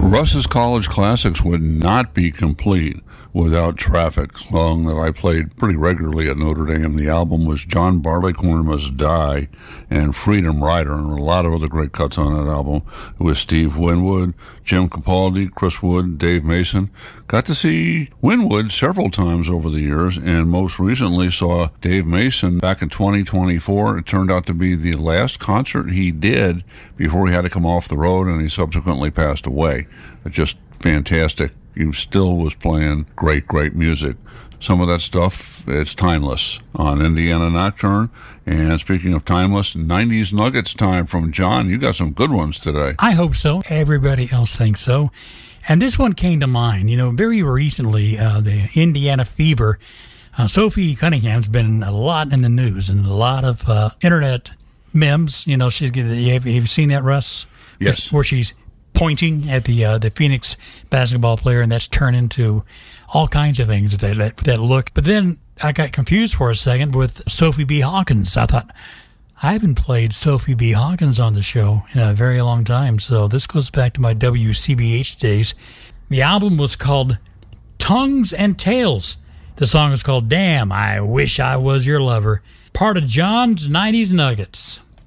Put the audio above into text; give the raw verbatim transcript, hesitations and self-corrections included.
Russ's College Classics would not be complete without Traffic, song that I played pretty regularly at Notre Dame. The album was John Barleycorn Must Die and Freedom Rider, and a lot of other great cuts on that album with Steve Winwood, Jim Capaldi, Chris Wood, Dave Mason. Got to see Winwood several times over the years, and most recently saw Dave Mason back in twenty twenty-four. It turned out to be the last concert he did before he had to come off the road, and he subsequently passed away. Just fantastic. He still was playing great, great music. Some of that stuff, it's timeless on Indiana Nocturne. And speaking of timeless, nineties Nuggets time from John. You got some good ones today. I hope so. Everybody else thinks so. And this one came to mind. You know, very recently, uh, the Indiana Fever. Uh, Sophie Cunningham's been a lot in the news and a lot of uh, internet memes. You know, she's. Have you seen that, Russ? Yes. Where she's pointing at the uh, the Phoenix basketball player, and that's turned into all kinds of things that, that that look. But then I got confused for a second with Sophie B. Hawkins. I thought, I haven't played Sophie B. Hawkins on the show in a very long time, so this goes back to my W C B H days. The album was called Tongues and Tales. The song is called Damn, I Wish I Was Your Lover, part of John's nineties Nuggets.